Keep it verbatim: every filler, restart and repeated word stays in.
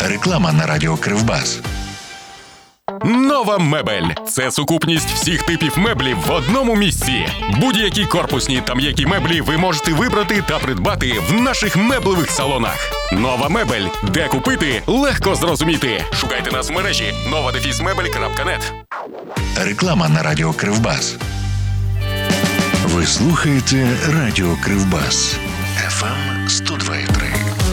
Реклама на радіо Кривбас. Нова мебель – це сукупність всіх типів меблів в одному місці. Будь-які корпусні та м'які меблі ви можете вибрати та придбати в наших меблевих салонах. Нова мебель. Де купити – легко зрозуміти. Шукайте нас в мережі нова дефіс мебель крапка нет. Реклама на радіо Кривбас. Ви слухаєте радіо Кривбас. еф ем сто